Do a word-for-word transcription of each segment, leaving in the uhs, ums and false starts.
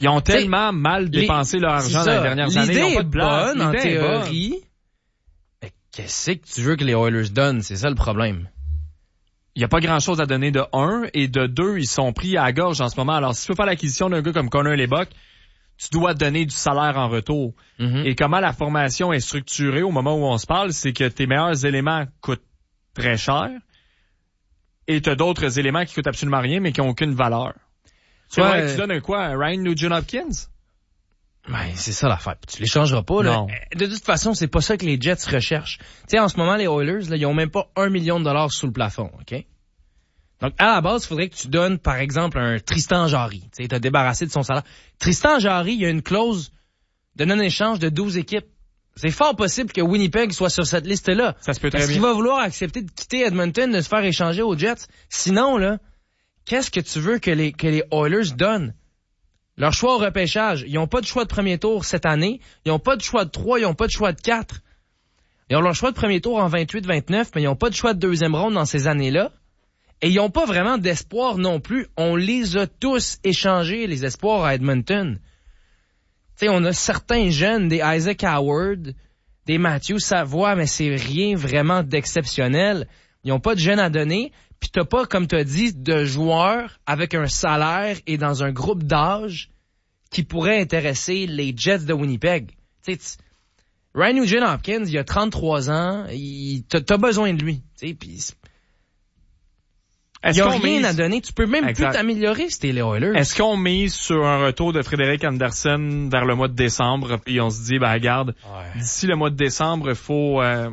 Ils ont tellement T'sais, mal dépensé les, leur argent dans les dernières années. Ils ont pas de place. Bonne, en théorie. Mais qu'est-ce que tu veux que les Oilers donnent? C'est ça le problème. Il n'y a pas grand-chose à donner de un, et de deux, ils sont pris à la gorge en ce moment. Alors, si tu veux faire l'acquisition d'un gars comme Connor Leboeck, tu dois donner du salaire en retour. Mm-hmm. Et comment la formation est structurée au moment où on se parle, c'est que tes meilleurs éléments coûtent très cher, et tu as d'autres éléments qui coûtent absolument rien, mais qui n'ont aucune valeur. Tu vois, euh... tu donnes un quoi? Un Ryan Nugent-Hopkins? Ben, c'est ça l'affaire. Tu les changeras pas, là. Non. De toute façon, c'est pas ça que les Jets recherchent. Tu sais, en ce moment, les Oilers, là, ils ont même pas un million de dollars sous le plafond, OK? Donc, à la base, il faudrait que tu donnes, par exemple, un Tristan Jarry. Tu sais, t'as débarrassé de son salaire. Tristan Jarry, il y a une clause de non-échange de douze équipes. C'est fort possible que Winnipeg soit sur cette liste-là. Ça se peut très Est-ce bien. qu'il va vouloir accepter de quitter Edmonton, de se faire échanger aux Jets? Sinon, là, qu'est-ce que tu veux que les, que les Oilers donnent? Leur choix au repêchage, ils n'ont pas de choix de premier tour cette année. Ils n'ont pas de choix de trois, ils n'ont pas de choix de quatre. Ils ont leur choix de premier tour en vingt-huit vingt-neuf, mais ils n'ont pas de choix de deuxième ronde dans ces années-là. Et ils n'ont pas vraiment d'espoir non plus. On les a tous échangés, les espoirs à Edmonton. Tu sais, on a certains jeunes, des Isaac Howard, des Matthew Savoie, mais c'est rien vraiment d'exceptionnel. Ils n'ont pas de jeunes à donner. Puis t'as pas, comme t'as dit, de joueurs avec un salaire et dans un groupe d'âge qui pourrait intéresser les Jets de Winnipeg. Tu sais, Ryan Nugent-Hopkins, il a trente-trois ans, il, t'as, t'as besoin de lui. Tu sais, puis il y a rien mise... à donner. Tu peux même exact. plus t'améliorer si t'es les Oilers. Est-ce qu'on mise sur un retour de Frédéric Andersen vers le mois de décembre, puis on se dit, ben regarde, ouais. d'ici le mois de décembre, il faut euh,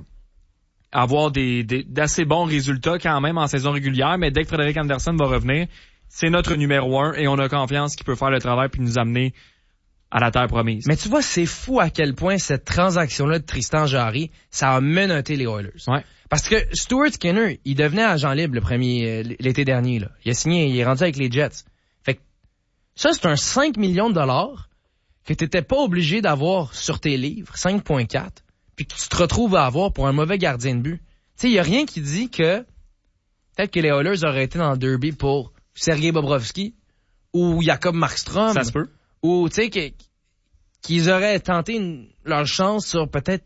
avoir des, des d'assez bons résultats quand même en saison régulière, mais dès que Frédéric Andersen va revenir, c'est notre numéro un et on a confiance qu'il peut faire le travail puis nous amener à la terre promise. Mais tu vois, c'est fou à quel point cette transaction-là de Tristan Jarry, ça a menotté les Oilers. Ouais. Parce que Stuart Skinner, il devenait agent libre le premier, l'été dernier, là. Il a signé, il est rendu avec les Jets. Fait que, ça, c'est un cinq millions de dollars que t'étais pas obligé d'avoir sur tes livres, cinq virgule quatre, puis que tu te retrouves à avoir pour un mauvais gardien de but. Tu sais, il y a rien qui dit que, peut-être que les Oilers auraient été dans le derby pour Sergei Bobrovsky, ou Jacob Markstrom. Ça se peut. Ou, tu sais, que, qu'ils auraient tenté une, leur chance sur peut-être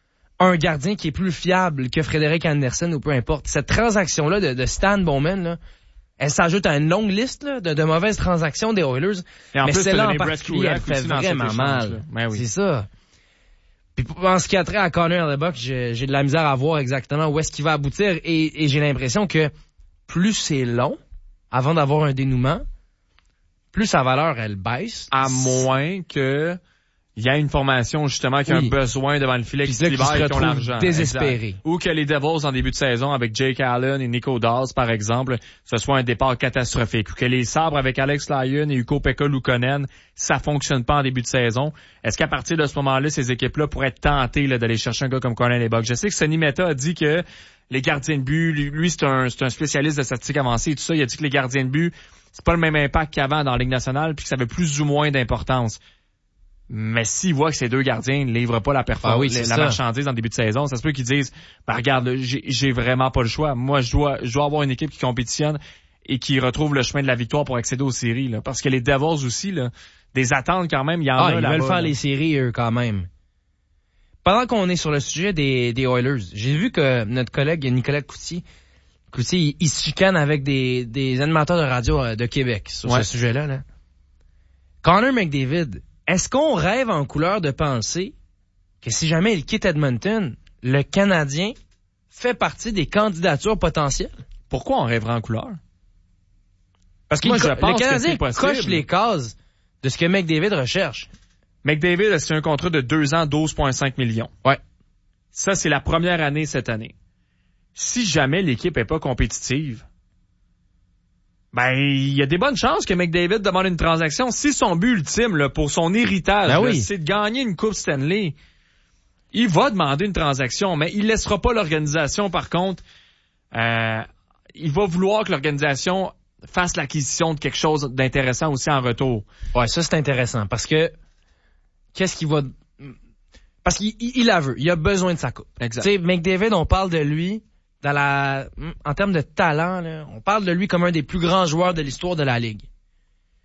un gardien qui est plus fiable que Frédéric Andersen ou peu importe. Cette transaction-là de, de Stan Bowman, là, elle s'ajoute à une longue liste là, de, de mauvaises transactions des Oilers. Et en mais plus, celle-là en particulier, elle fait vraiment mal. Ben oui. C'est ça. Puis en ce qui a trait à Connor Leboeck, j'ai, j'ai de la misère à voir exactement où est-ce qu'il va aboutir et, et j'ai l'impression que plus c'est long avant d'avoir un dénouement, plus sa valeur, elle baisse. À moins que il y a une formation, justement, qui a oui. un besoin devant le filet, qui se libère et qui ont l'argent. Désespéré. Exact. Ou que les Devils, en début de saison, avec Jake Allen et Nico Daws, par exemple, ce soit un départ catastrophique. Ou que les Sabres, avec Alex Lyon et Ukko-Pekka Luukkonen, ça fonctionne pas en début de saison. Est-ce qu'à partir de ce moment-là, ces équipes-là pourraient être tentées là, d'aller chercher un gars comme Connor Leboeck? Je sais que Sonny Mehta a dit que les gardiens de but, lui, lui c'est un, c'est un spécialiste de statistiques avancées et tout ça. Il a dit que les gardiens de but, c'est pas le même impact qu'avant dans la Ligue nationale, puis que ça avait plus ou moins d'importance. Mais s'ils voient que ces deux gardiens ne livrent pas la performance, ah oui, la, la marchandise en début de saison, ça se peut qu'ils disent, ben regarde, là, j'ai, j'ai vraiment pas le choix. Moi, je dois, je dois avoir une équipe qui compétitionne et qui retrouve le chemin de la victoire pour accéder aux séries, là. Parce que les Devils aussi, là, des attentes quand même, il y en ah, a ils là-bas. Ils veulent faire là. les séries, eux, quand même. Pendant qu'on est sur le sujet des, des Oilers, j'ai vu que notre collègue Nicolas Coutier, Coutier, il, il se chicane avec des, des animateurs de radio de Québec sur ouais. ce sujet-là, là. Connor McDavid, est-ce qu'on rêve en couleur de penser que si jamais il quitte Edmonton, le Canadien fait partie des candidatures potentielles? Pourquoi on rêverait en couleur? Parce que Moi, le, je pense le Canadien que c'est coche les cases de ce que McDavid recherche. McDavid, c'est un contrat de deux ans, douze virgule cinq millions. Ouais. Ça, c'est la première année cette année. Si jamais l'équipe est pas compétitive, ben, il y a des bonnes chances que McDavid demande une transaction. Si son but ultime, là, pour son héritage, ben là, oui. c'est de gagner une Coupe Stanley, il va demander une transaction, mais il laissera pas l'organisation, par contre, euh, il va vouloir que l'organisation fasse l'acquisition de quelque chose d'intéressant aussi en retour. Ouais, ça, c'est intéressant, parce que, qu'est-ce qu'il va, parce qu'il il, il la veut, il a besoin de sa coupe. Exact. Tu sais, McDavid, on parle de lui, dans la, en termes de talent, là, on parle de lui comme un des plus grands joueurs de l'histoire de la Ligue.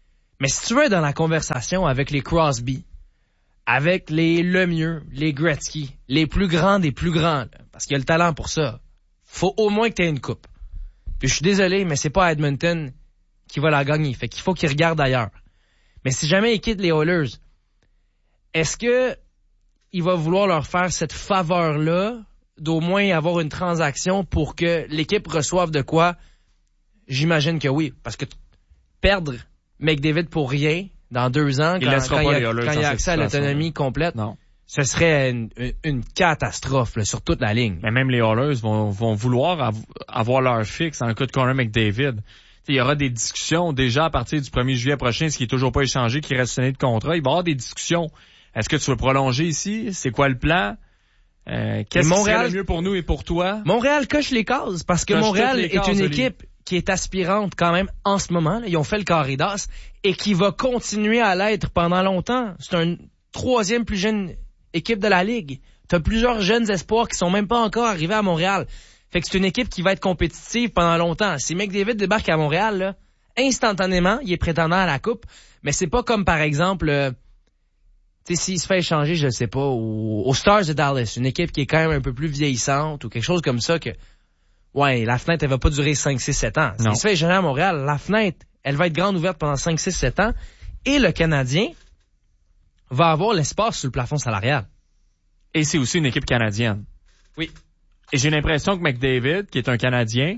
Mais si tu veux être dans la conversation avec les Crosby, avec les Lemieux, les Gretzky, les plus grands des plus grands, là, parce qu'il y a le talent pour ça, faut au moins que tu aies une coupe. Puis je suis désolé, mais c'est pas Edmonton qui va la gagner. Fait qu'il faut qu'il regarde ailleurs. Mais si jamais il quitte les Oilers, est-ce que il va vouloir leur faire cette faveur-là d'au moins avoir une transaction pour que l'équipe reçoive de quoi? J'imagine que oui. Parce que perdre McDavid pour rien dans deux ans, il quand, laissera quand pas il y a, les Oilers quand il y a accès à l'autonomie complète, non. Ce serait une, une, une catastrophe là, sur toute la ligne. Mais même les Oilers vont, vont vouloir av- avoir leur fixe en cas de Connor McDavid. T'sais, il y aura des discussions déjà à partir du premier juillet prochain, ce qui est toujours pas échangé, qui reste signé de contrat. Il va y avoir des discussions. Est-ce que tu veux prolonger ici? C'est quoi le plan? Euh, qu'est-ce Montréal, qui serait le mieux pour nous et pour toi? Montréal coche les cases parce que coche Montréal est cases, une Oli. équipe qui est aspirante quand même en ce moment. Là. Ils ont fait le carré d'as et qui va continuer à l'être pendant longtemps. C'est une troisième plus jeune équipe de la Ligue. T'as plusieurs jeunes espoirs qui sont même pas encore arrivés à Montréal. Fait que c'est une équipe qui va être compétitive pendant longtemps. Si McDavid débarque à Montréal, là, instantanément, il est prétendant à la Coupe. Mais c'est pas comme, par exemple, euh, tu sais, s'il se fait échanger, je sais pas, aux, aux Stars de Dallas, une équipe qui est quand même un peu plus vieillissante ou quelque chose comme ça que, ouais, la fenêtre, elle va pas durer cinq, six, sept ans. S'il se fait échanger à Montréal, la fenêtre, elle va être grande ouverte pendant cinq, six, sept ans et le Canadien va avoir l'espace sur le plafond salarial. Et c'est aussi une équipe canadienne. Oui. Et j'ai l'impression que McDavid, qui est un Canadien,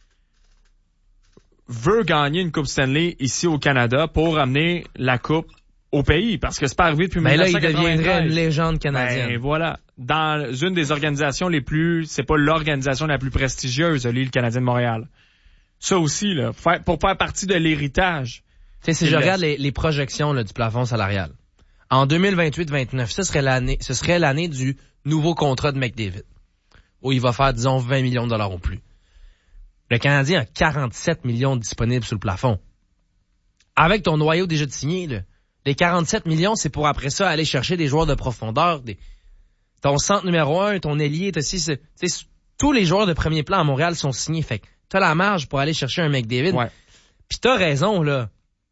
veut gagner une Coupe Stanley ici au Canada pour amener la Coupe au pays. Parce que c'est pas arrivé depuis Mais là, dix-neuf cent quatre-vingt-treize. il deviendrait une légende canadienne. Ben voilà. Dans une des organisations les plus... C'est pas l'organisation la plus prestigieuse, le Canadien de Montréal. Ça aussi, là, pour faire, pour faire partie de l'héritage. Tu sais, si je regarde les, les projections là, du plafond salarial, en deux mille vingt-huit vingt-neuf, ce serait l'année, ce serait l'année du nouveau contrat de McDavid, où il va faire, disons, vingt millions de dollars au plus. Le Canadien a quarante-sept millions disponibles sur le plafond. Avec ton noyau déjà de signé, là, les quarante-sept millions, c'est pour après ça aller chercher des joueurs de profondeur, des, ton centre numéro un, ton ailier, t'as aussi, c'est, tous les joueurs de premier plan à Montréal sont signés. Fait que t'as la marge pour aller chercher un McDavid. Ouais. Puis t'as raison, là.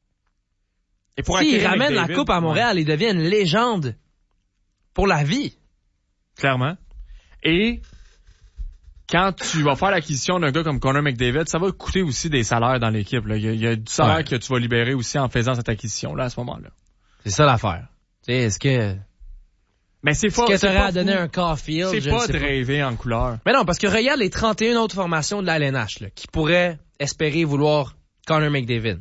Et pour S'il ramène McDavid, la Coupe à Montréal, ouais. Il devient une légende pour la vie. Clairement. Et quand tu vas faire l'acquisition d'un gars comme Connor McDavid, ça va coûter aussi des salaires dans l'équipe. Là. Il, y a, il y a du salaire ouais. que tu vas libérer aussi en faisant cette acquisition-là à ce moment-là. C'est ça l'affaire. Tu sais, est-ce que... Mais c'est pas... Est-ce que t'aurais à fou. donner un Caulfield? C'est pas de rêver en couleur. Mais non, parce que regarde les trente et une autres formations de la L N H là, qui pourraient espérer vouloir Connor McDavid.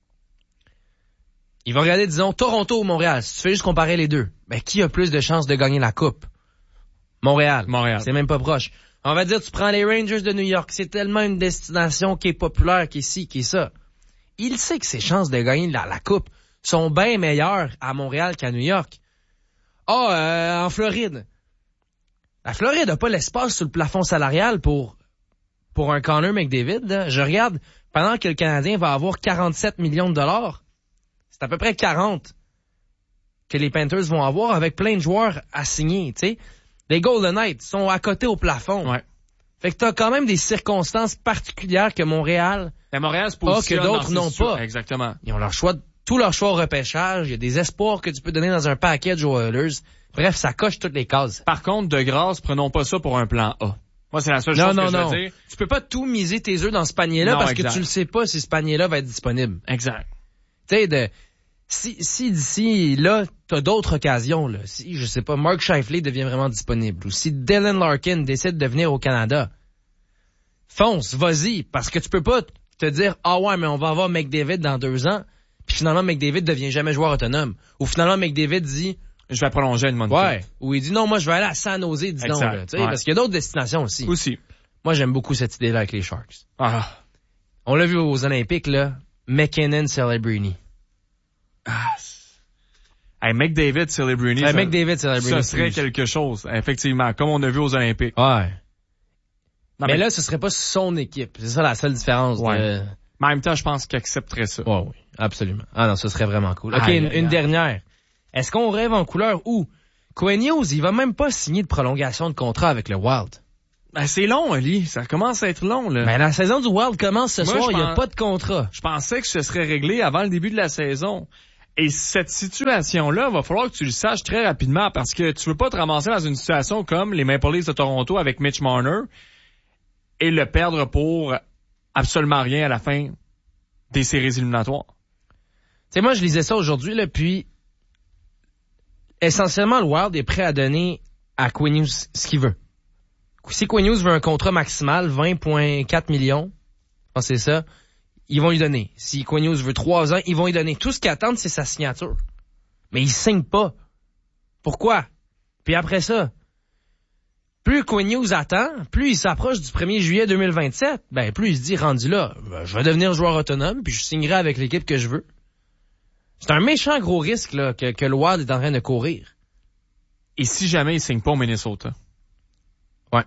Il va regarder, disons, Toronto ou Montréal. Si tu fais juste comparer les deux, ben, qui a plus de chances de gagner la Coupe? Montréal. Montréal. C'est même pas proche. On va dire, tu prends les Rangers de New York. C'est tellement une destination qui est populaire, qui est ci, qui est ça. Il sait que ses chances de gagner la, la Coupe sont bien meilleures à Montréal qu'à New York. Ah, oh, euh, en Floride. La Floride n'a pas l'espace sur le plafond salarial pour, pour un Connor McDavid, là. Je regarde, pendant que le Canadien va avoir quarante-sept millions de dollars, c'est à peu près quarante que les Panthers vont avoir avec plein de joueurs à signer, tu sais. Les Golden Knights sont à côté au plafond. Ouais. Fait que t'as quand même des circonstances particulières que Montréal Mais Montréal se positionne a, que d'autres n'ont pas. Exactement. Ils ont leur choix, tout leur choix au repêchage. Il y a des espoirs que tu peux donner dans un package aux Oilers. Bref, ça coche toutes les cases. Par contre, de grâce, prenons pas ça pour un plan A. Moi, c'est la seule non, chose non, que je non. veux dire. Tu peux pas tout miser tes œufs dans ce panier-là non, parce exact. que tu le sais pas si ce panier-là va être disponible. Exact. Tu sais, de... Si, si d'ici là, t'as d'autres occasions, là, si, je sais pas, Mark Scheifele devient vraiment disponible, ou si Dylan Larkin décide de venir au Canada, fonce, vas-y, parce que tu peux pas te dire, ah ouais, mais on va avoir McDavid dans deux ans, puis finalement McDavid devient jamais joueur autonome, ou finalement McDavid dit, je vais prolonger une montre. Ouais, ou il dit non, moi je vais aller à San Jose, disons, exact. là, tu sais, Ouais. parce qu'il y a d'autres destinations aussi. Aussi. Moi j'aime beaucoup cette idée-là avec les Sharks. Ah. On l'a vu aux Olympiques, là, McKinnon, Celebrini. Ah. Hey, McDavid, Celebrini, hey, ça, McDavid, Celebrini, ça serait quelque chose, effectivement, comme on a vu aux Olympiques. Ouais. Non, mais, mais là, ce serait pas son équipe. C'est ça la seule différence. Ouais. De... Mais en même temps, je pense qu'il accepterait ça. Ouais, oui, absolument. Ah non, ce serait vraiment cool. OK, aïe, une, aïe, une aïe. dernière. Est-ce qu'on rêve en couleur ou Quinn Hughes, il va même pas signer de prolongation de contrat avec le Wild? Ben, c'est long, Ali. Ça commence à être long, là. Ben, la saison du Wild commence ce Moi, soir. Il pense... n'y a pas de contrat. Je pensais que ce serait réglé avant le début de la saison. Et cette situation-là, va falloir que tu le saches très rapidement parce que tu veux pas te ramasser dans une situation comme les Maple Leafs de Toronto avec Mitch Marner et le perdre pour absolument rien à la fin des séries éliminatoires. Tu sais, moi, je lisais ça aujourd'hui, là, puis essentiellement, le Wild est prêt à donner à Quinn Hughes ce qu'il veut. Si Quinn Hughes veut un contrat maximal, vingt virgule quatre millions, je pense que c'est ça, ils vont lui donner. Si Quinn Hughes veut trois ans, ils vont lui donner. Tout ce qu'ils attendent, c'est sa signature. Mais il signe pas. Pourquoi? Puis après ça, plus Quinn Hughes attend, plus il s'approche du premier juillet deux mille vingt-sept, ben plus il se dit, rendu là, ben, je vais devenir joueur autonome, puis je signerai avec l'équipe que je veux. C'est un méchant gros risque là, que, que le Wild est en train de courir. Et si jamais il signe pas au Minnesota? Ouais.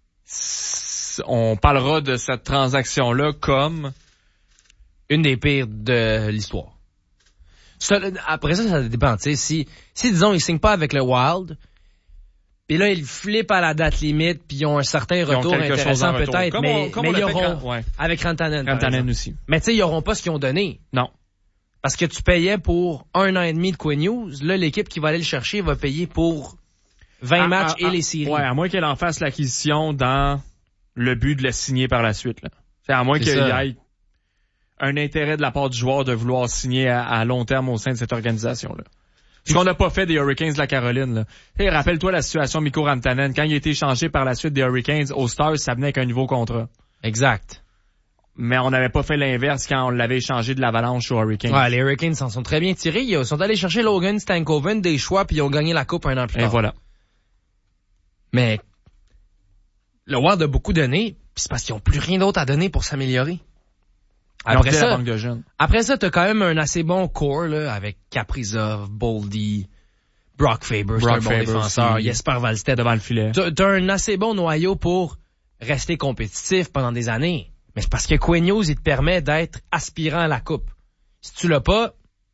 On parlera de cette transaction-là comme une des pires de l'histoire. Ça, après ça, ça dépend. Tu sais, si, si disons ils signent pas avec le Wild, puis là ils flippent à la date limite, puis ils ont un certain retour intéressant retour. peut-être, comme mais, on, mais ils auront quand, ouais. avec Rantanen. Rantanen aussi. Mais tu sais, ils auront pas ce qu'ils ont donné. Non. Parce que tu payais pour un an et demi de Quinn Hughes, là l'équipe qui va aller le chercher va payer pour vingt à, matchs à, et les séries. Ouais, à moins qu'elle en fasse l'acquisition dans le but de le signer par la suite. Là. C'est à moins qu'il y ait un intérêt de la part du joueur de vouloir signer à, à long terme au sein de cette organisation-là. Ce qu'on n'a pas fait des Hurricanes de la Caroline. Là. Hey, rappelle-toi la situation Mikko Rantanen. Quand il a été échangé par la suite des Hurricanes aux Stars, ça venait avec un nouveau contrat. Exact. Mais on n'avait pas fait l'inverse quand on l'avait échangé de l'Avalanche aux Hurricanes. Ouais, les Hurricanes s'en sont très bien tirés. Ils sont allés chercher Logan Stankoven, des choix, puis ils ont gagné la Coupe un an plus tard. Et voilà. Mais le Wild a beaucoup donné, puis c'est parce qu'ils n'ont plus rien d'autre à donner pour s'améliorer. Après ça, la banque de jeunes. Après ça, t'as quand même un assez bon core là, avec Kaprizov, Boldy, Brock Faber, c'est un bon défenseur, Jesper Wallstedt devant le filet. T'as, t'as un assez bon noyau pour rester compétitif pendant des années. Mais c'est parce que Quinn Hughes, il te permet d'être aspirant à la coupe. Si tu l'as pas,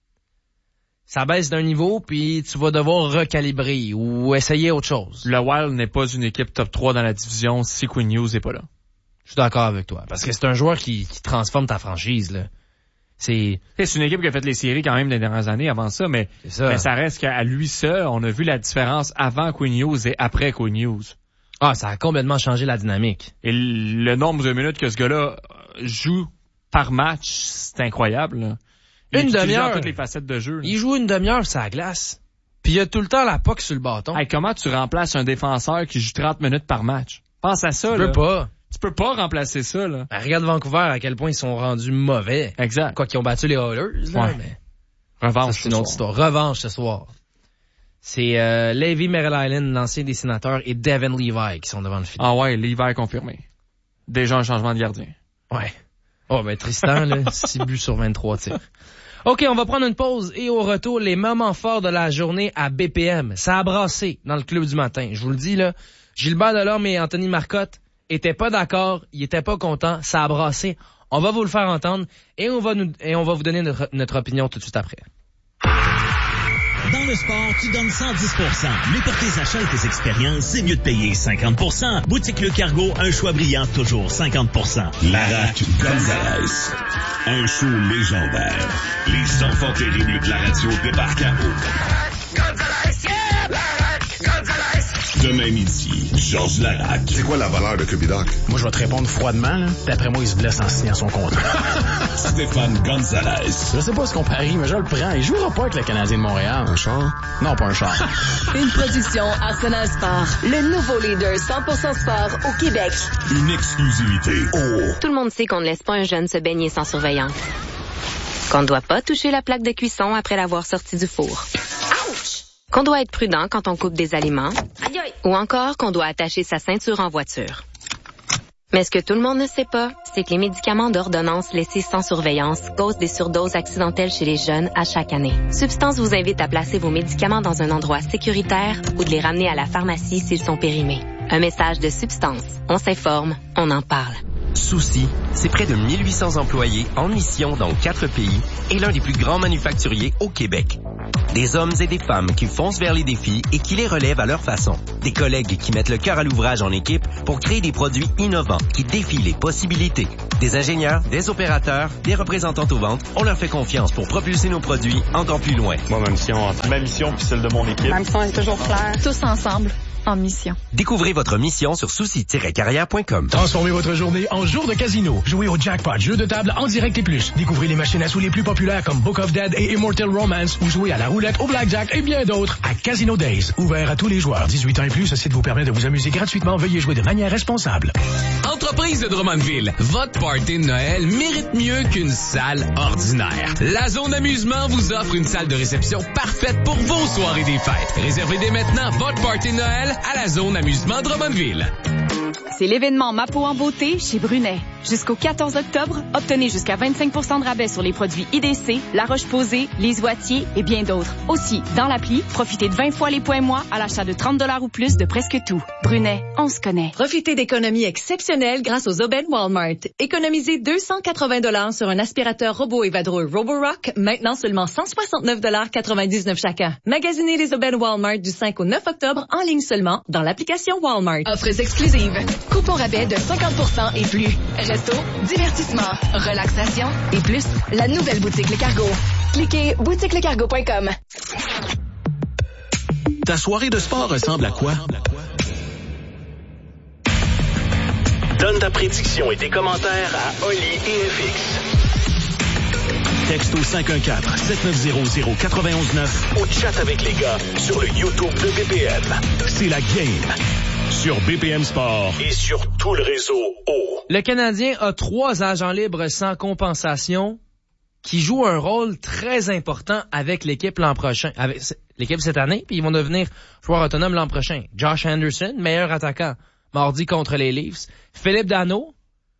ça baisse d'un niveau, puis tu vas devoir recalibrer ou essayer autre chose. Le Wild n'est pas une équipe top trois dans la division si Quinn Hughes n'est pas là. Je suis d'accord avec toi. Parce que c'est un joueur qui, qui transforme ta franchise, là. C'est... c'est une équipe qui a fait les séries quand même les dernières années avant ça, mais ça, mais ça reste qu'à lui seul, on a vu la différence avant Quinn Hughes et après Quinn Hughes. Ah, ça a complètement changé la dynamique. Et le nombre de minutes que ce gars-là joue par match, c'est incroyable, là. Une demi-heure. Toutes les facettes de jeu. Là. Il joue une demi-heure sur la glace. Puis il a tout le temps la puck sur le bâton. Hey, comment tu remplaces un défenseur qui joue trente minutes par match? Pense à ça, tu là. Tu peux pas. Tu peux pas remplacer ça, là. Ben, regarde Vancouver, à quel point ils sont rendus mauvais. Exact. Quoi qu'ils ont battu les Oilers, là. Ouais. Mais... Revanche. Ça, c'est une autre histoire. Revanche ce soir. C'est euh, Levi Merrill-Island, l'ancien des Sénateurs, et Devin Levi qui sont devant le filet. Ah ouais, Levi confirmé. Déjà un changement de gardien. Ouais. Oh, ben Tristan, là, six buts sur vingt-trois tirs. OK, on va prendre une pause et au retour, les moments forts de la journée à B P M. Ça a brassé dans le club du matin. Je vous le dis, là. Gilbert Delorme et Anthony Marcotte étaient pas d'accord, ils étaient pas contents. Ça a brassé. On va vous le faire entendre et on va nous, et on va vous donner notre, notre opinion tout de suite après. Dans le sport, tu donnes cent dix pour cent. Mais pour tes achats et tes expériences, c'est mieux de payer cinquante pour cent. Boutique Le Cargo, un choix brillant, toujours cinquante pour cent. Larac Gonzalez. Un show légendaire. Les enfants terribles de la radio débarquent à eau. Gonzalez, yeah! Larac Gonzalez. Demain midi, Georges Larac. C'est quoi la valeur de Cubidoc? Moi, je vais te répondre froidement, là. D'après moi, il se blesse en signant son contrat. Stéphane Gonzalez. Je sais pas ce qu'on parie, mais je le prends. Il jouera pas avec le Canadien de Montréal. Un char? Non, pas un char. Une production Arsenal Sport. Le nouveau leader cent pour cent sport au Québec. Une exclusivité. Oh. Tout le monde sait qu'on ne laisse pas un jeune se baigner sans surveillance. Qu'on ne doit pas toucher la plaque de cuisson après l'avoir sorti du four. Ouch! Qu'on doit être prudent quand on coupe des aliments. Aïe aïe! Ou encore qu'on doit attacher sa ceinture en voiture. Mais ce que tout le monde ne sait pas, c'est que les médicaments d'ordonnance laissés sans surveillance causent des surdoses accidentelles chez les jeunes à chaque année. Substance vous invite à placer vos médicaments dans un endroit sécuritaire ou de les ramener à la pharmacie s'ils sont périmés. Un message de Substance. On s'informe, on en parle. Souci, c'est près de mille huit cents employés en mission dans quatre pays et l'un des plus grands manufacturiers au Québec. Des hommes et des femmes qui foncent vers les défis et qui les relèvent à leur façon. Des collègues qui mettent le cœur à l'ouvrage en équipe pour créer des produits innovants qui défient les possibilités. Des ingénieurs, des opérateurs, des représentants aux ventes, on leur fait confiance pour propulser nos produits encore plus loin. Moi, ma mission, ma mission puis celle de mon équipe. Ma mission est toujours claire. Tous ensemble. En mission. Découvrez votre mission sur souci tiret carrière point com. Transformez votre journée en jour de casino. Jouez au jackpot, jeu de table en direct et plus. Découvrez les machines à sous les plus populaires comme Book of Dead et Immortal Romance ou jouez à la roulette, au blackjack et bien d'autres à Casino Days. Ouvert à tous les joueurs. dix-huit ans et plus, ce site vous permet de vous amuser gratuitement. Veuillez jouer de manière responsable. Entreprise de Drummondville, votre party de Noël mérite mieux qu'une salle ordinaire. La zone d'amusement vous offre une salle de réception parfaite pour vos soirées des fêtes. Réservez dès maintenant votre party de Noël à la zone amusement Drummondville. C'est l'événement Ma peau en beauté chez Brunet. Jusqu'au quatorze octobre, obtenez jusqu'à vingt-cinq pour cent de rabais sur les produits I D C, La Roche-Posay, Les Oitiers et bien d'autres. Aussi, dans l'appli, profitez de vingt fois les points mois à l'achat de trente dollars ou plus de presque tout. Brunet, on se connaît. Profitez d'économies exceptionnelles grâce aux aubaines Walmart. Économisez deux cent quatre-vingts dollars sur un aspirateur robot et vadrouille Roborock, maintenant seulement cent soixante-neuf dollars quatre-vingt-dix-neuf chacun. Magasinez les aubaines Walmart du cinq au neuf octobre en ligne seulement dans l'application Walmart. Offres exclusives. Coupons rabais de cinquante pour cent et plus. Resto, divertissement, relaxation et plus. La nouvelle boutique Le Cargo. Cliquez boutique le cargo point com. Ta soirée de sport ressemble à quoi? Donne ta prédiction et tes commentaires à Oli et F X. Texte au cinq un quatre, sept neuf zéro, zéro neuf un neuf. Ou chat avec les gars sur le YouTube de B P M. C'est la game sur B P M Sport. Et sur tout le réseau O. Le Canadien a trois agents libres sans compensation qui jouent un rôle très important avec l'équipe l'an prochain. Avec l'équipe cette année, puis ils vont devenir joueurs autonomes l'an prochain. Josh Anderson, meilleur attaquant, mardi contre les Leafs. Philippe Danault,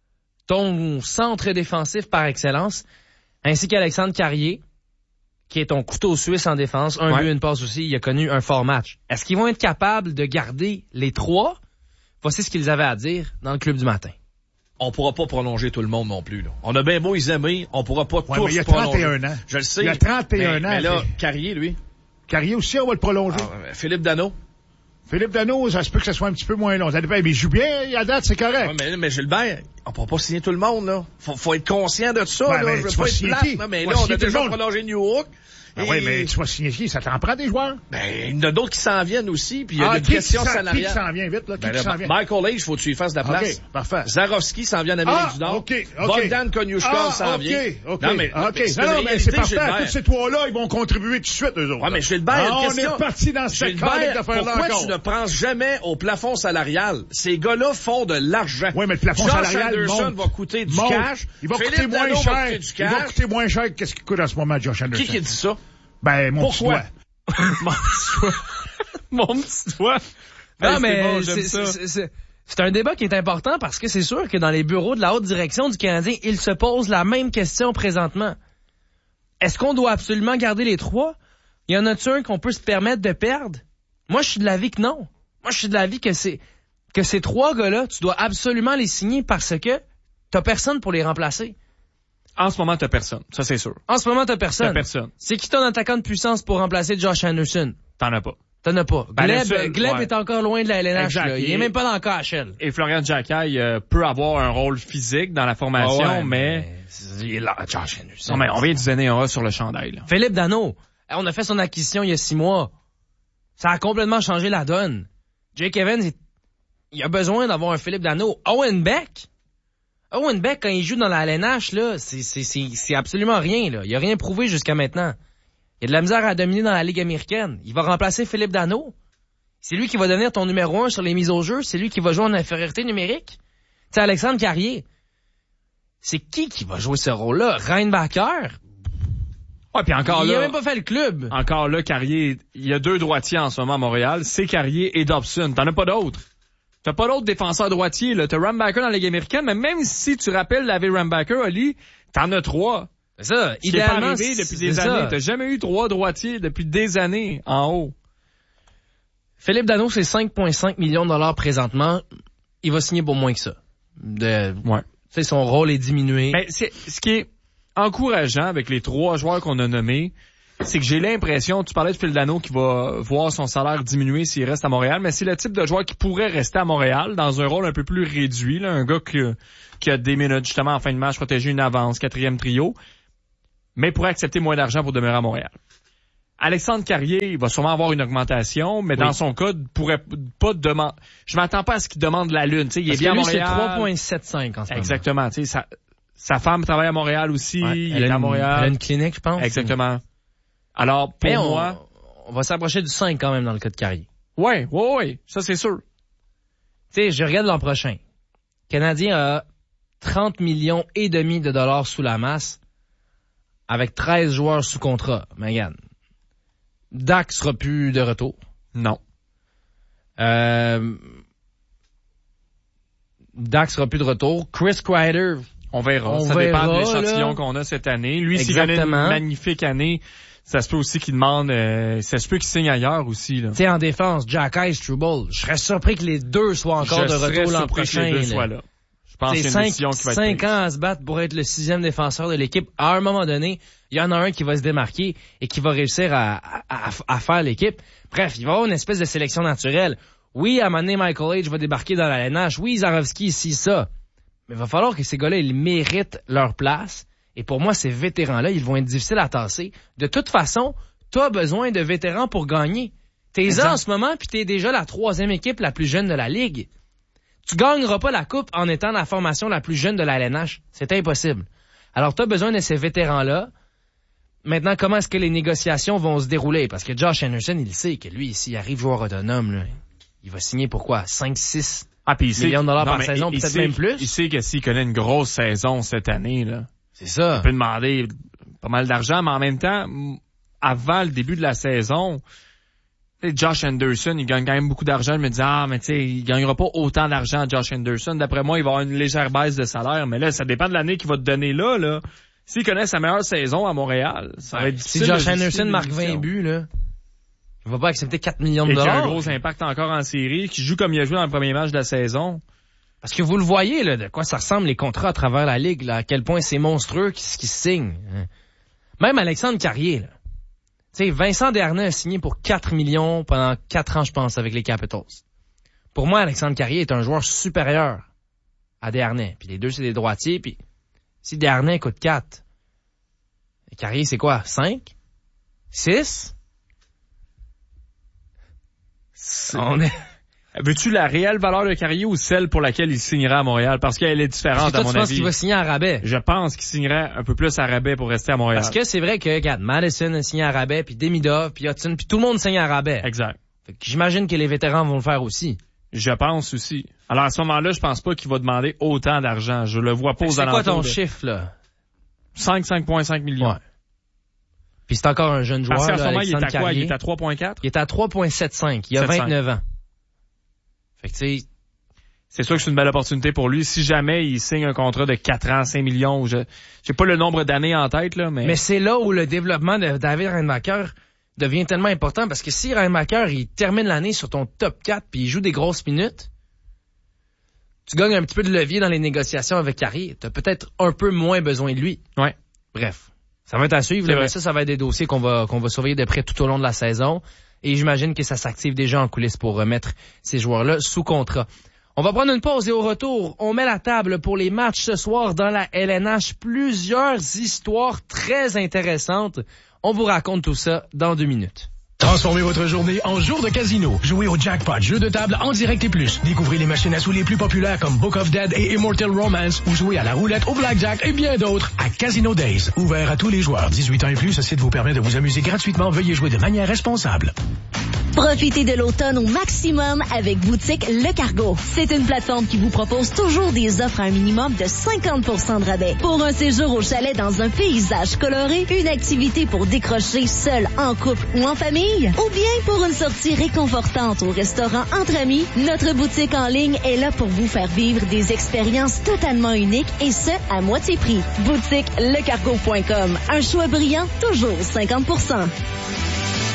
ton centre défensif par excellence, ainsi qu'Alexandre Carrier, qui est ton couteau suisse en défense. Un ouais. but, une passe aussi. Il a connu un fort match. Est-ce qu'ils vont être capables de garder les trois? Voici ce qu'ils avaient à dire dans le club du matin. On pourra pas prolonger tout le monde non plus, là. On a bien beau les aimer, on pourra pas ouais, tous mais il y a prolonger. trente et un ans. Je le sais. Il y a trente et un mais, ans. Mais là, Carrier, lui. Carrier aussi, on va le prolonger. Ah, Philippe Danault. Philippe Danault, ça se peut que ça soit un petit peu moins long. Ça dépend, mais il joue bien, à date, c'est correct. Ouais, mais, mais Gilbert, on pourra pas signer tout le monde, là. Faut, faut être conscient de ça, ouais, là. Je veux pas être plate, là, mais là, on a déjà prolongé New York. Ben oui, mais tu vas signer qui? Ça t'en prend des joueurs? Ben, il y en a d'autres qui s'en viennent aussi, puis il y a ah, des questions salariales. Qui s'en vient vite, là? Qui, ben, qui là, s'en vient? Michael Age, faut que tu lui fasses de la place. OK, parfait. Zarovski s'en vient en Amérique ah, du Nord. OK, OK. Bogdan Konyushkov ah, s'en okay, vient. OK, Non, mais, OK. mais c'est, non, non, mais c'est parfait. Gilbert. Tous ces trois-là, ils vont contribuer tout de suite, eux autres. Ouais, mais Gilbert, ah, une on question. est parti dans cette Gilbert, d'affaires-là pourquoi encore. tu ne penses jamais au plafond salarial? Ces gars-là font de l'argent. Oui, mais le plafond Josh salarial Anderson monte, va coûter du monte. cash. Il va Philippe coûter moins Danault cher. va coûter du cash. Il va coûter moins cher que ce qu'il coûte en ce moment, Josh Anderson. Qui qui dit ça? Ben, mon petit doigt. Mon petit doigt. Mon petit doigt. Non, hey, mais bon, c'est, ça. c'est, c'est, c'est un débat qui est important parce que c'est sûr que dans les bureaux de la haute direction du Canadien, ils se posent la même question présentement. Est-ce qu'on doit absolument garder les trois? Il y en a-tu un qu'on peut se permettre de perdre? Moi, je suis de l'avis que non. Moi, je suis de l'avis que c'est que ces trois gars-là, tu dois absolument les signer parce que t'as personne pour les remplacer. En ce moment, t'as personne. Ça, c'est sûr. En ce moment, t'as personne. T'as personne. C'est qui ton attaquant de puissance pour remplacer Josh Anderson? T'en as pas. T'en as pas. Ben, Gleb, seul, Gleb ouais. est encore loin de la L N H. Exact. Là. Il est même pas dans le K H L. Et Florian Jacquet euh, peut avoir un rôle physique dans la formation, oh ouais, mais... mais... Il est là, Josh Anderson. Non, mais on vient de donner un A sur le chandail. Là. Philippe Danault. On a fait son acquisition il y a six mois. Ça a complètement changé la donne. Jake Evans, il, il a besoin d'avoir un Philippe Danault. Owen Beck. Owen Beck, quand il joue dans la L N H, là, c'est, c'est, c'est, c'est absolument rien, là. Il a rien prouvé jusqu'à maintenant. Il a de la misère à dominer dans la Ligue américaine. Il va remplacer Philippe Danault. C'est lui qui va devenir ton numéro un sur les mises au jeu. C'est lui qui va jouer en infériorité numérique. Tu sais, Alexandre Carrier. C'est qui qui va jouer ce rôle-là? Reinbacker? Ouais, puis encore il là. Il a même pas fait le club. Encore là, Carrier, il y a deux droitiers en ce moment à Montréal. C'est Carrier et Dobson. T'en as pas d'autres. T'as pas d'autres défenseurs droitiers, là. T'as Rambacker dans la Ligue américaine, mais même si tu rappelles David Rambacker, Oli, t'en as trois. C'est ça. Ce idéalement, qui est pas arrivé depuis des c'est années. Ça. T'as jamais eu trois droitiers depuis des années en haut. Philippe Danault, c'est cinq virgule cinq millions de dollars présentement. Il va signer pour moins que ça. De, ouais. Tu sais, son rôle est diminué. Mais c'est, ce qui est encourageant avec les trois joueurs qu'on a nommés, c'est que j'ai l'impression, tu parlais de Phil Dano qui va voir son salaire diminuer s'il reste à Montréal, mais c'est le type de joueur qui pourrait rester à Montréal dans un rôle un peu plus réduit, là, un gars qui, qui a des minutes justement en fin de match, protéger une avance, quatrième trio, mais pourrait accepter moins d'argent pour demeurer à Montréal. Alexandre Carrier, il va sûrement avoir une augmentation, mais oui. dans son cas, il pourrait pas demander. Je m'attends pas à ce qu'il demande la lune. Tu sais, il Parce est bien que lui, à Montréal. C'est trois virgule soixante-cinq en ce moment. Exactement. Tu sais, sa, sa femme travaille à Montréal aussi. Ouais, il elle est a à une, Montréal. Elle a une clinique, je pense. Exactement. Alors, pour mais on, moi, on va s'approcher du cinq quand même dans le cas de Carrier. Ouais, ouais, ouais. Ça, c'est sûr. Tu sais, je regarde l'an prochain. Le Canadien a trente millions et demi de dollars sous la masse avec treize joueurs sous contrat. Mais regarde. Dak sera plus de retour. Non. Euh, Dak sera plus de retour. Chris Kreider, on verra. On ça verra, dépend de l'échantillon qu'on a cette année. Lui, s'il gagne une magnifique année, ça se peut aussi qu'il demande, euh, ça se peut qu'il signe ailleurs aussi, là. Tu sais, en défense, Jack Eiss, Struble, je serais surpris que les deux soient encore je de retour l'an prochain. Que les deux soient là. Je pense qu'il y a une décision qui va être prise. cinq ans à se battre pour être le sixième défenseur de l'équipe. À un moment donné, il y en a un qui va se démarquer et qui va réussir à, à, à faire l'équipe. Bref, il va y avoir une espèce de sélection naturelle. Oui, à un moment donné, Michael H va débarquer dans la N H. Oui, Zarovski ici, ça. Mais il va falloir que ces gars-là, ils méritent leur place. Et pour moi, ces vétérans-là, ils vont être difficiles à tasser. De toute façon, tu as besoin de vétérans pour gagner. T'es là en ce moment, puis t'es déjà la troisième équipe la plus jeune de la Ligue. Tu gagneras pas la coupe en étant la formation la plus jeune de la L N H. C'est impossible. Alors, tu as besoin de ces vétérans-là. Maintenant, comment est-ce que les négociations vont se dérouler? Parce que Josh Anderson, il sait que lui, s'il arrive joueur autonome, là, il va signer pour quoi? cinq six ah, millions de dollars non, par saison, il, peut-être il même sait, plus. Il sait que s'il connaît une grosse saison cette année, là, c'est ça. Il peut demander pas mal d'argent, mais en même temps, avant le début de la saison, Josh Anderson, il gagne quand même beaucoup d'argent. Je me dis, ah, mais tu sais, il gagnera pas autant d'argent, Josh Anderson. D'après moi, il va avoir une légère baisse de salaire. Mais là, ça dépend de l'année qu'il va te donner là, là. S'il connaît sa meilleure saison à Montréal, ça va être difficile. Si Josh Anderson marque vingt buts, là, il va pas accepter quatre millions de et dollars. Et qui a un gros impact encore en série, qui joue comme il a joué dans le premier match de la saison. Parce que vous le voyez, là, de quoi ça ressemble les contrats à travers la Ligue, là, à quel point c'est monstrueux ce qui se signe. Même Alexandre Carrier, là. Tu sais, Vincent Desharnais a signé pour quatre millions pendant quatre ans, je pense, avec les Capitals. Pour moi, Alexandre Carrier est un joueur supérieur à Desharnais. Puis les deux, c'est des droitiers. Puis si Desharnais coûte quatre, Carrier, c'est quoi? cinq? six? On est... Veux-tu la réelle valeur de Carrier ou celle pour laquelle il signera à Montréal? Parce qu'elle est différente, à mon avis. Tu penses qu'il va signer à rabais? Je pense qu'il signerait un peu plus à rabais pour rester à Montréal. Parce que c'est vrai que, regarde, Madison a signé à rabais, puis Demidov, puis Hudson, puis tout le monde signe à rabais. Exact. Fait que j'imagine que les vétérans vont le faire aussi. Je pense aussi. Alors à ce moment-là, je pense pas qu'il va demander autant d'argent. Je le vois pas aux alentours. C'est quoi ton de... chiffre, là? cinq, cinq virgule cinq millions. Ouais. Puis c'est encore un jeune joueur. Parce qu'à ce là, moment, il est à Carrier. quoi? Il est à trois virgule quatre? Il est à trois virgule soixante-cinq. Il a vingt-neuf ans. Fait que tu sais, c'est sûr que c'est une belle opportunité pour lui. Si jamais il signe un contrat de quatre ans, cinq millions, je j'ai pas le nombre d'années en tête, là, mais... Mais c'est là où le développement de David Reinbacher devient tellement important, parce que si Reinbacher, il termine l'année sur ton top quatre puis il joue des grosses minutes, tu gagnes un petit peu de levier dans les négociations avec Carrier. T'as peut-être un peu moins besoin de lui. Ouais. Bref. Ça va être à suivre. Là, ça, ça va être des dossiers qu'on va, qu'on va surveiller de près tout au long de la saison. Et j'imagine que ça s'active déjà en coulisses pour remettre ces joueurs-là sous contrat. On va prendre une pause et au retour, on met la table pour les matchs ce soir dans la L N H. Plusieurs histoires très intéressantes. On vous raconte tout ça dans deux minutes. Transformez votre journée en jour de casino. Jouez au Jackpot, jeu de table en direct et plus. Découvrez les machines à sous les plus populaires comme Book of Dead et Immortal Romance ou jouez à la roulette, au blackjack et bien d'autres à Casino Days. Ouvert à tous les joueurs. dix-huit ans et plus, ce site vous permet de vous amuser gratuitement. Veuillez jouer de manière responsable. Profitez de l'automne au maximum avec Boutique Le Cargo. C'est une plateforme qui vous propose toujours des offres à un minimum de cinquante pour cent de rabais. Pour un séjour au chalet dans un paysage coloré, une activité pour décrocher seul, en couple ou en famille, ou bien pour une sortie réconfortante au restaurant entre amis, notre boutique en ligne est là pour vous faire vivre des expériences totalement uniques et ce, à moitié prix. Boutique le cargo point com. Un choix brillant, toujours cinquante pour cent.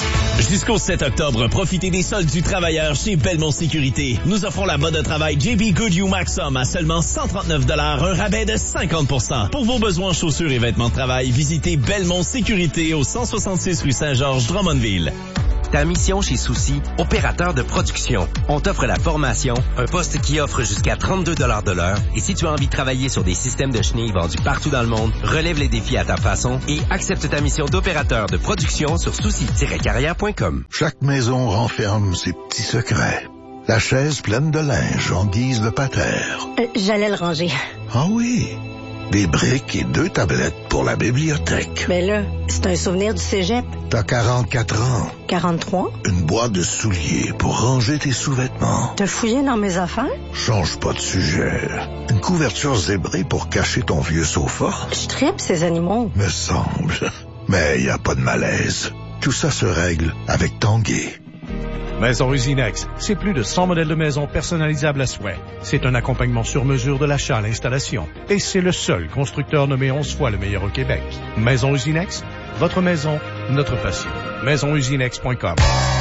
Jusqu'au sept octobre, profitez des soldes du travailleur chez Belmont Sécurité. Nous offrons la botte de travail J B Goodyear Maxxum à seulement cent trente-neuf dollars, un rabais de cinquante pour cent. Pour vos besoins en chaussures et vêtements de travail, visitez Belmont Sécurité au cent soixante-six rue Saint-Georges, Drummondville. Ta mission chez Souci, opérateur de production. On t'offre la formation, un poste qui offre jusqu'à trente-deux dollars de l'heure. Et si tu as envie de travailler sur des systèmes de chenilles vendus partout dans le monde, relève les défis à ta façon et accepte ta mission d'opérateur de production sur souci tiret carrière point com. Chaque maison renferme ses petits secrets. La chaise pleine de linge en guise de patère. Euh, j'allais le ranger. Ah oui, des briques et deux tablettes pour la bibliothèque. Mais là, c'est un souvenir du cégep. T'as quarante-quatre ans. quarante-trois? Une boîte de souliers pour ranger tes sous-vêtements. T'as fouillé dans mes affaires? Change pas de sujet. Une couverture zébrée pour cacher ton vieux sofa. Je tripe ces animaux. Me semble. Mais y a pas de malaise. Tout ça se règle avec Tanguay. Maison Usinex, c'est plus de cent modèles de maisons personnalisables à souhait. C'est un accompagnement sur mesure de l'achat à l'installation. Et c'est le seul constructeur nommé onze fois le meilleur au Québec. Maison Usinex, votre maison, notre passion. maison usinex point com.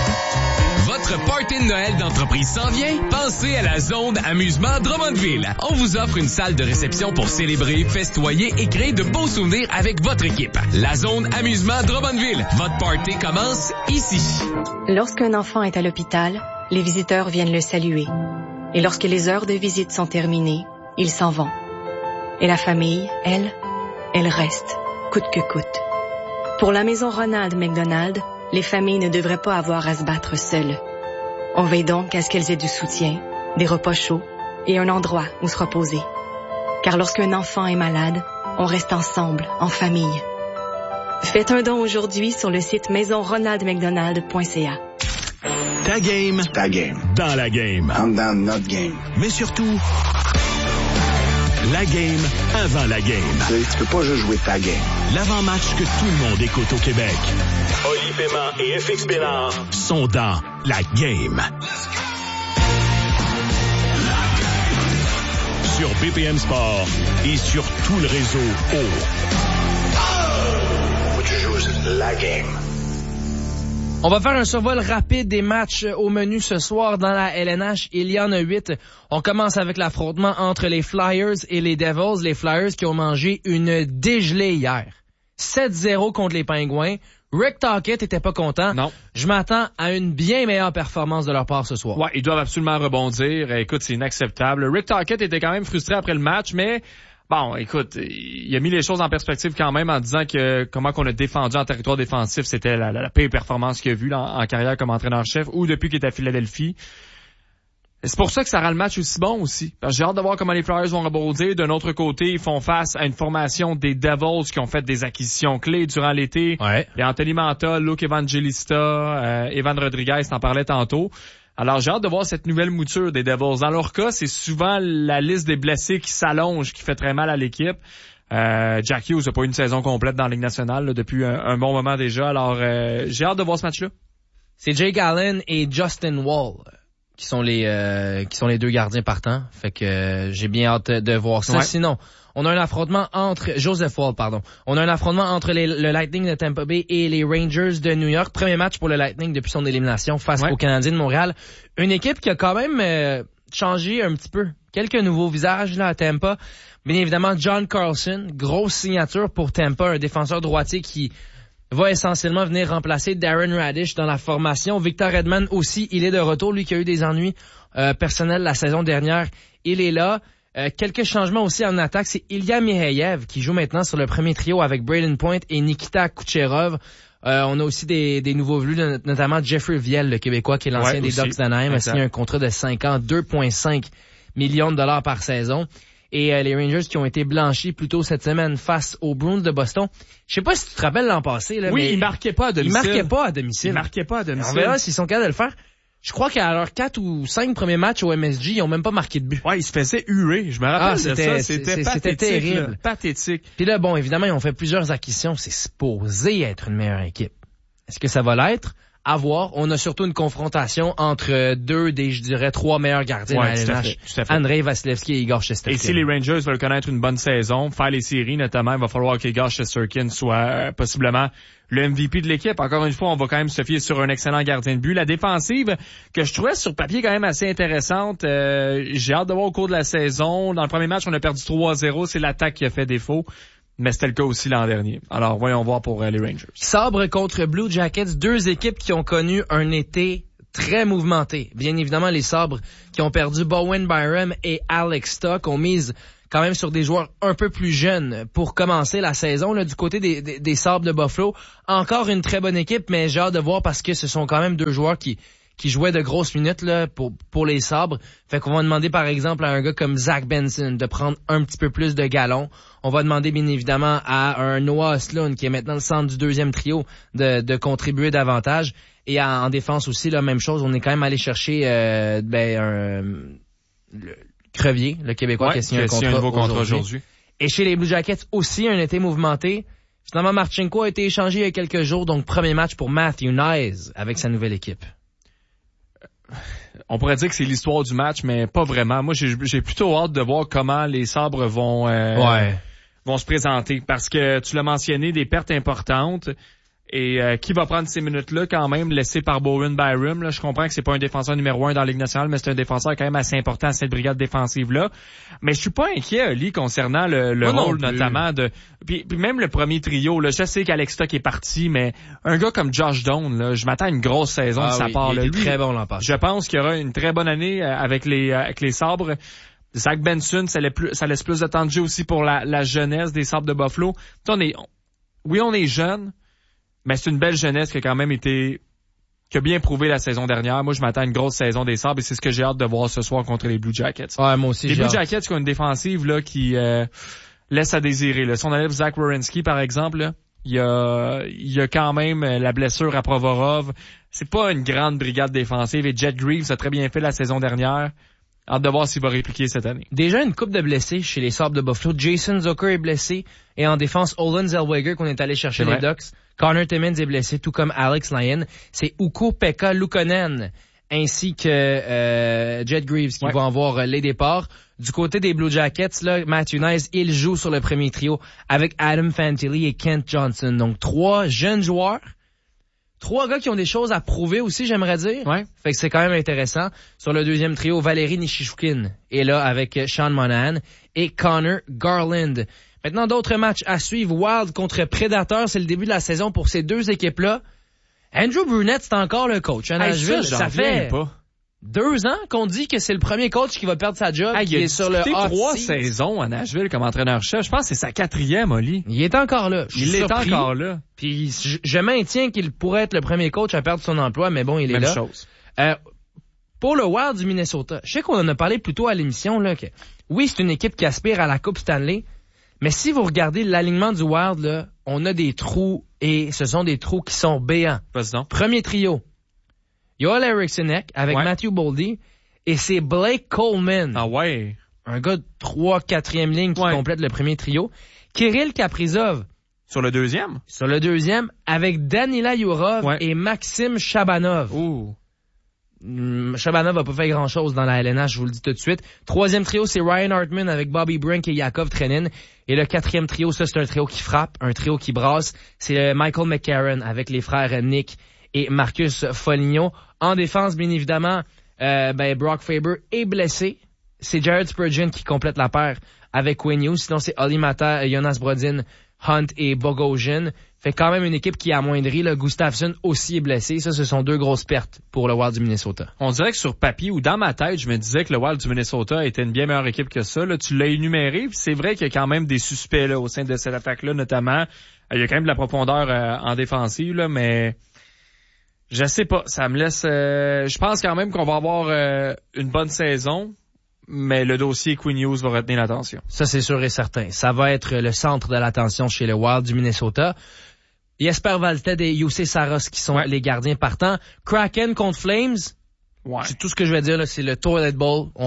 Votre party de Noël d'entreprise s'en vient? Pensez à la zone amusement Drummondville. On vous offre une salle de réception pour célébrer, festoyer et créer de beaux souvenirs avec votre équipe. La zone amusement Drummondville. Votre party commence ici. Lorsqu'un enfant est à l'hôpital, les visiteurs viennent le saluer. Et lorsque les heures de visite sont terminées, ils s'en vont. Et la famille, elle, elle reste, coûte que coûte. Pour la maison Ronald McDonald, les familles ne devraient pas avoir à se battre seules. On veille donc à ce qu'elles aient du soutien, des repas chauds et un endroit où se reposer. Car lorsqu'un enfant est malade, on reste ensemble, en famille. Faites un don aujourd'hui sur le site maison ronald mcdonald point c a. Ta game. Ta game. Dans la game. I'm down notre game. Mais surtout, la game avant la game. Tu, tu peux pas juste jouer ta game. L'avant-match que tout le monde écoute au Québec. Oli Paiement et F X Bénard sont dans la game. Sur B P M Sport et sur tout le réseau O. Faut que tu joues la game. On va faire un survol rapide des matchs au menu ce soir dans la L N H. Il y en a huit. On commence avec l'affrontement entre les Flyers et les Devils. Les Flyers qui ont mangé une dégelée hier. sept zéro contre les Pingouins. Rick Tocchet était pas content. Non. Je m'attends à une bien meilleure performance de leur part ce soir. Ouais, ils doivent absolument rebondir. Écoute, c'est inacceptable. Rick Tocchet était quand même frustré après le match, mais bon, écoute, il a mis les choses en perspective quand même en disant que comment qu'on a défendu en territoire défensif, c'était la, la, la pire performance qu'il a vue là, en, en carrière comme entraîneur-chef ou depuis qu'il est à Philadelphie. Et c'est pour ça que ça rend le match aussi bon aussi. Parce que j'ai hâte de voir comment les Flyers vont rebondir. D'un autre côté, ils font face à une formation des Devils qui ont fait des acquisitions clés durant l'été. Ouais. Et Anthony Manta, Luke Evangelista, euh, Evan Rodriguez, t'en parlais tantôt. Alors, j'ai hâte de voir cette nouvelle mouture des Devils. Dans leur cas, c'est souvent la liste des blessés qui s'allonge, qui fait très mal à l'équipe. Euh, Jack Hughes n'a pas eu une saison complète dans la Ligue nationale là, depuis un, un bon moment déjà. Alors, euh, j'ai hâte de voir ce match-là. C'est Jake Allen et Justin Wall qui sont les euh, qui sont les deux gardiens partants. Fait que euh, j'ai bien hâte de voir ça. Ouais. Sinon, on a un affrontement entre Joseph Wall, pardon. On a un affrontement entre les, le Lightning de Tampa Bay et les Rangers de New York. Premier match pour le Lightning depuis son élimination face ouais. aux Canadiens de Montréal. Une équipe qui a quand même euh, changé un petit peu. Quelques nouveaux visages là à Tampa. Bien évidemment, John Carlson, grosse signature pour Tampa, un défenseur droitier qui va essentiellement venir remplacer Darren Radish dans la formation. Victor Edman aussi, il est de retour. Lui qui a eu des ennuis euh, personnels la saison dernière, il est là. Euh, quelques changements aussi en attaque. C'est Ilya Mikheyev qui joue maintenant sur le premier trio avec Braden Point et Nikita Kucherov. Euh, on a aussi des, des nouveaux venus, notamment Jeffrey Viel, le Québécois qui est l'ancien ouais, des Ducks d'Anaheim, a signé un contrat de cinq ans, deux virgule cinq millions de dollars par saison. Et euh, les Rangers qui ont été blanchis plus tôt cette semaine face aux Bruins de Boston. Je sais pas si tu te rappelles l'an passé. Là, oui, mais ils marquaient pas à domicile. Ils marquaient pas à domicile. Ils marquaient pas à domicile. On verra s'ils sont capables de le faire. Je crois qu'à leurs quatre ou cinq premiers matchs au M S G, ils ont même pas marqué de but. Ouais, ils se faisaient huer. Je me rappelle ah, de c'était, ça. C'était c'est, pathétique. C'était terrible. Là. Pathétique. Puis là, bon, évidemment, ils ont fait plusieurs acquisitions. C'est supposé être une meilleure équipe. Est-ce que ça va l'être? à voir. On a surtout une confrontation entre deux des, je dirais, trois meilleurs gardiens ouais, de la L N H. Andrei Vasilevski et Igor Shesterkin. Et si les Rangers veulent connaître une bonne saison, faire les séries notamment, il va falloir qu'Igor Shesterkin soit euh, possiblement le M V P de l'équipe. Encore une fois, on va quand même se fier sur un excellent gardien de but. La défensive, que je trouvais sur papier quand même assez intéressante, euh, j'ai hâte de voir au cours de la saison. Dans le premier match, on a perdu trois à zéro. C'est l'attaque qui a fait défaut. Mais c'était le cas aussi l'an dernier. Alors, voyons voir pour euh, les Rangers. Sabre contre Blue Jackets, deux équipes qui ont connu un été très mouvementé. Bien évidemment, les Sabres qui ont perdu Bowen Byram et Alex Stock ont mise quand même sur des joueurs un peu plus jeunes pour commencer la saison. Là, du côté des, des, des Sabres de Buffalo, encore une très bonne équipe, mais j'ai hâte de voir parce que ce sont quand même deux joueurs qui qui jouaient de grosses minutes là pour pour les Sabres. Fait qu'on va demander par exemple à un gars comme Zach Benson de prendre un petit peu plus de galons. On va demander bien évidemment à un Noah Sloan qui est maintenant le centre du deuxième trio de de contribuer davantage. Et en, en défense aussi, la même chose. On est quand même allé chercher euh, ben un le Crevier, le Québécois, ouais, qui a signé un, un nouveau contrat aujourd'hui. Et chez les Blue Jackets aussi, un été mouvementé. Finalement, Marchenko a été échangé il y a quelques jours, donc premier match pour Matthew Knies avec sa nouvelle équipe. On pourrait dire que c'est l'histoire du match, mais pas vraiment. Moi, j'ai, j'ai plutôt hâte de voir comment les Sabres vont euh, ouais. vont se présenter, parce que tu l'as mentionné, des pertes importantes. Et euh, qui va prendre ces minutes-là quand même, laissé par Bowen Byram? Là, je comprends que c'est pas un défenseur numéro un dans la Ligue nationale, mais c'est un défenseur quand même assez important à cette brigade défensive-là. Mais je suis pas inquiet, Ali, concernant le, le rôle notamment de... Puis, puis même le premier trio, là, je sais qu'Alex Stock est parti, mais un gars comme Josh Doan, là, je m'attends à une grosse saison ah de sa oui, part. Il là. est Lui, très bon l'an passé. Je pense qu'il y aura une très bonne année avec les, avec les Sabres. Zach Benson, ça laisse plus, ça laisse plus de temps de jeu aussi pour la, la jeunesse des Sabres de Buffalo. On est, oui, on est jeunes, mais c'est une belle jeunesse qui a quand même été, qui a bien prouvé la saison dernière. Moi, je m'attends à une grosse saison des Sabres et c'est ce que j'ai hâte de voir ce soir contre les Blue Jackets. Ouais, moi aussi, les j'ai Blue hâte. Jackets qui ont une défensive là qui euh, laisse à désirer. Là. Si on enlève Zach Werenski, par exemple, là, il y a, il y a quand même la blessure à Provorov. C'est pas une grande brigade défensive et Jet Greaves a très bien fait la saison dernière. Hâte de voir s'il va répliquer cette année. Déjà une coupe de blessés chez les Sabres de Buffalo. Jason Zucker est blessé. Et en défense, Olen Zellweger qu'on est allé chercher les Ducks. Connor Timmins est blessé, tout comme Alex Lyon. C'est Ukko-Pekka Luukkonen ainsi que euh, Jet Greaves qui ouais. vont avoir les départs. Du côté des Blue Jackets, là, Matthew Knies, il joue sur le premier trio avec Adam Fantilli et Kent Johnson. Donc trois jeunes joueurs. Trois gars qui ont des choses à prouver aussi, j'aimerais dire. Ouais. Fait que c'est quand même intéressant. Sur le deuxième trio, Valérie Nichushkin est là avec Sean Monahan et Connor Garland. Maintenant, d'autres matchs à suivre. Wild contre Predators, c'est le début de la saison pour ces deux équipes-là. Andrew Brunette, c'est encore le coach. À Nashville, hey, ça, ça fait pas. deux ans qu'on dit que c'est le premier coach qui va perdre sa job. Hey, qui il a est sur le hot trois seat. saisons à Nashville comme entraîneur-chef. Je pense que c'est sa quatrième, Oli. Il est encore là. Je il est surpris. encore là. Puis je, je maintiens qu'il pourrait être le premier coach à perdre son emploi, mais bon, il est Même là. chose. Euh, pour le Wild du Minnesota, je sais qu'on en a parlé plus tôt à l'émission, là, que oui, c'est une équipe qui aspire à la Coupe Stanley, mais si vous regardez l'alignement du Wild, là, on a des trous, et ce sont des trous qui sont béants. Vas-y donc. Premier trio, Joel Erikssonek avec ouais. Matthew Boldy, et c'est Blake Coleman. Ah ouais. Un gars de trois, quatrième ligne qui ouais. complète le premier trio. Kirill Kaprizov. Sur le deuxième? Sur le deuxième, avec Danila Yurov ouais. et Maxime Chabanov. Ouh. Chabanov n'a pas fait grand-chose dans la L N H, je vous le dis tout de suite. Troisième trio, c'est Ryan Hartman avec Bobby Brink et Yakov Trenin. Et le quatrième trio, ça, c'est un trio qui frappe, un trio qui brasse. C'est Michael McCarron avec les frères Nick et Marcus Foligno. En défense, bien évidemment, euh, ben, Brock Faber est blessé. C'est Jared Spurgeon qui complète la paire avec Quinn Hughes. Sinon, c'est Olli Mata, Jonas Brodin, Hunt et Bogosian. Fait quand même une équipe qui est amoindrie. Là. Gustafsson aussi est blessé. Ça, ce sont deux grosses pertes pour le Wild du Minnesota. On dirait que sur papier ou dans ma tête, je me disais que le Wild du Minnesota était une bien meilleure équipe que ça. Là, tu l'as énuméré, puis c'est vrai qu'il y a quand même des suspects là, au sein de cette attaque-là, notamment. Il y a quand même de la profondeur euh, en défensive, là, mais je sais pas. Ça me laisse... Euh, je pense quand même qu'on va avoir euh, une bonne saison. Mais le dossier Quinn Hughes va retenir l'attention. Ça, c'est sûr et certain. Ça va être le centre de l'attention chez le Wild du Minnesota. Jesper Wallstedt et Jussi Saros qui sont ouais. les gardiens partants. Kraken contre Flames. Ouais. C'est tout ce que je vais dire, là, c'est le toilet bowl. On, voilà.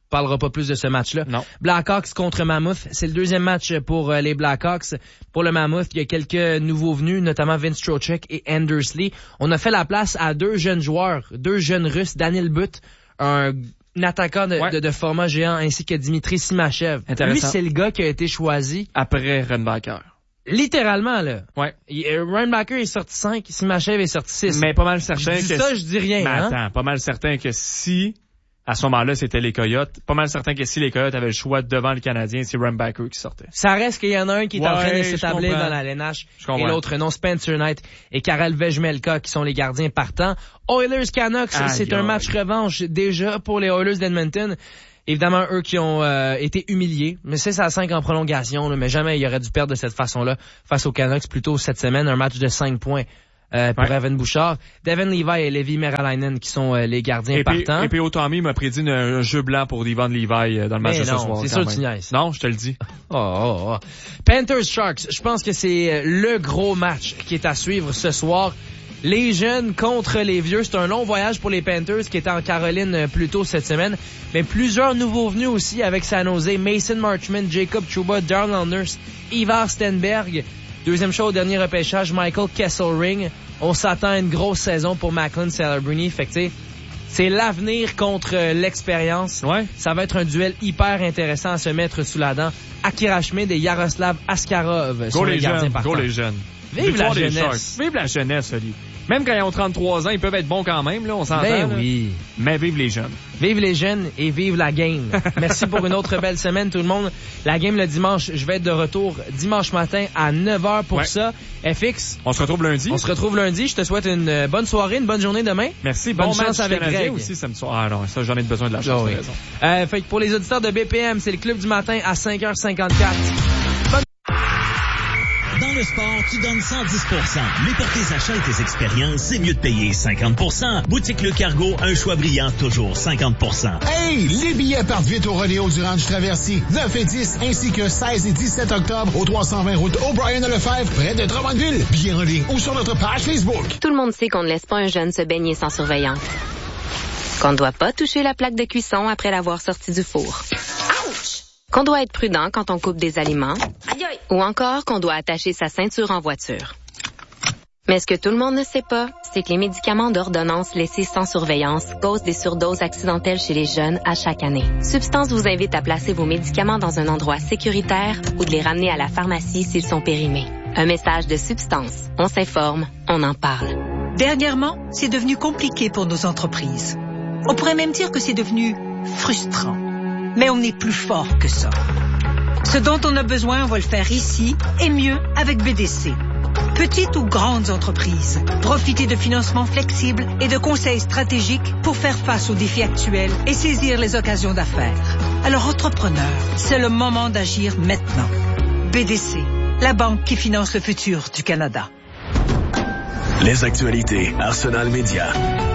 parlera pas plus de ce match-là. Non. Blackhawks contre Mammoth, c'est le deuxième match pour euh, les Blackhawks. Pour le Mammoth, il y a quelques nouveaux venus, notamment Vince Trocheck et Anders Lee. On a fait la place à deux jeunes joueurs, deux jeunes Russes, Daniel But, un, un attaquant de, ouais. de, de format géant, ainsi que Dimitri Simachev. Lui, c'est le gars qui a été choisi après Reinbacher. Littéralement, là. Ouais. Reinbacher est sorti cinq, Simachev est sorti six. Mais pas mal certain je dis que... ça, je dis rien. Mais hein? attends, pas mal certain que si, à ce moment-là, c'était les Coyotes, pas mal certain que si les Coyotes avaient le choix devant le Canadien, c'est Reinbacher qui sortait. Ça reste qu'il y en a un qui est ouais, en train de s'établir dans la L N H et l'autre non, Spencer Knight et Karel Vejmelka qui sont les gardiens partants. Oilers-Canucks, ah, c'est un match revanche déjà pour les Oilers d'Edmonton. Évidemment, eux qui ont euh, été humiliés, mais c'est à cinq en prolongation, là, mais jamais il aurait dû perdre de cette façon-là face aux Canucks. Plutôt cette semaine, un match de cinq points euh, pour ouais. Evan Bouchard. Devin Levi et Levi Meralainen qui sont euh, les gardiens et partants. Puis, et puis Otami m'a prédit un, un jeu blanc pour Devin Levi euh, dans le match mais de non, ce soir. C'est sûr que tu niaises. Non, je te le dis. oh, oh, oh. Panthers-Sharks, je pense que c'est le gros match qui est à suivre ce soir. Les jeunes contre les vieux, c'est un long voyage pour les Panthers qui étaient en Caroline plus tôt cette semaine. Mais plusieurs nouveaux venus aussi avec San Jose. Mason Marchment, Jacob Trouba, Darnell Nurse, Ivar Stenberg. Deuxième choix au dernier repêchage, Michael Kesselring. On s'attend à une grosse saison pour Macklin Celebrini. Fait que tu sais, c'est l'avenir contre l'expérience. Ouais. Ça va être un duel hyper intéressant à se mettre sous la dent. Akira Schmid et Yaroslav Askarov go sont les, les gardiens jeunes, partants. Go les jeunes. Vive la jeunesse. Vive la jeunesse, Oli. Même quand ils ont trente-trois ans, ils peuvent être bons quand même, là, on s'entend. Ben là. oui. Mais vive les jeunes. Vive les jeunes et vive la game. Merci pour une autre belle semaine, tout le monde. La game le dimanche, je vais être de retour dimanche matin à neuf heures pour ouais. ça. F X. On se retrouve lundi. On se retrouve lundi. Je te souhaite une bonne soirée, une bonne journée demain. Merci. Bonne bon chance match avec Greg aussi samedi soir. Ah non, ça j'en ai besoin de la chance. Oh, oui. raison. Euh, fait que pour les auditeurs de B P M, c'est le club du matin à cinq heures cinquante-quatre. Bonne... Dans le sport, tu donnes cent dix pour cent. Mais pour tes achats et tes expériences, c'est mieux de payer cinquante pour cent. Boutique Le Cargo, un choix brillant, toujours cinquante pour cent. Hey! Les billets partent vite au Rodéo du Ranch Traversier. neuf et dix, ainsi que seize et dix-sept octobre, au trois cent vingt route O'Brien à Lefebvre, près de Drummondville. Billets en ligne ou sur notre page Facebook. Tout le monde sait qu'on ne laisse pas un jeune se baigner sans surveillance. Qu'on ne doit pas toucher la plaque de cuisson après l'avoir sorti du four. Ouch! Qu'on doit être prudent quand on coupe des aliments. Aïe aïe. Ou encore qu'on doit attacher sa ceinture en voiture. Mais ce que tout le monde ne sait pas, c'est que les médicaments d'ordonnance laissés sans surveillance causent des surdoses accidentelles chez les jeunes à chaque année. Substance vous invite à placer vos médicaments dans un endroit sécuritaire ou de les ramener à la pharmacie s'ils sont périmés. Un message de Substance. On s'informe, on en parle. Dernièrement, c'est devenu compliqué pour nos entreprises. On pourrait même dire que c'est devenu frustrant. Mais on est plus fort que ça. Ce dont on a besoin, on va le faire ici, et mieux avec B D C. Petites ou grandes entreprises, profitez de financements flexibles et de conseils stratégiques pour faire face aux défis actuels et saisir les occasions d'affaires. Alors, entrepreneurs, c'est le moment d'agir maintenant. B D C, la banque qui finance le futur du Canada. Les actualités Arsenal Média.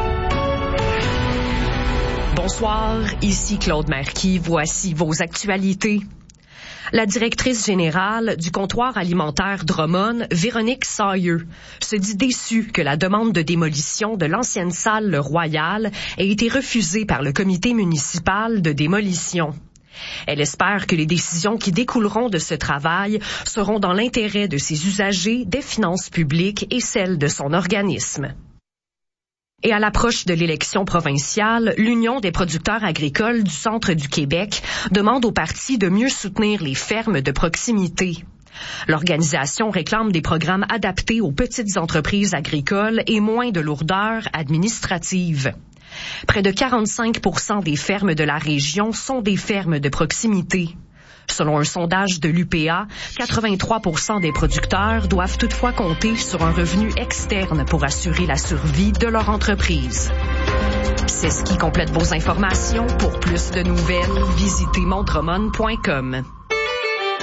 Bonsoir, ici Claude Marquis. Voici vos actualités. La directrice générale du comptoir alimentaire Drummond, Véronique Sailleux, se dit déçue que la demande de démolition de l'ancienne salle Le Royal ait été refusée par le comité municipal de démolition. Elle espère que les décisions qui découleront de ce travail seront dans l'intérêt de ses usagers, des finances publiques et celles de son organisme. Et à l'approche de l'élection provinciale, l'Union des producteurs agricoles du centre du Québec demande au parti de mieux soutenir les fermes de proximité. L'organisation réclame des programmes adaptés aux petites entreprises agricoles et moins de lourdeur administrative. Près de quarante-cinq pour cent des fermes de la région sont des fermes de proximité. Selon un sondage de l'U P A, quatre-vingt-trois pour cent des producteurs doivent toutefois compter sur un revenu externe pour assurer la survie de leur entreprise. C'est ce qui complète vos informations. Pour plus de nouvelles, visitez mon drummond point com.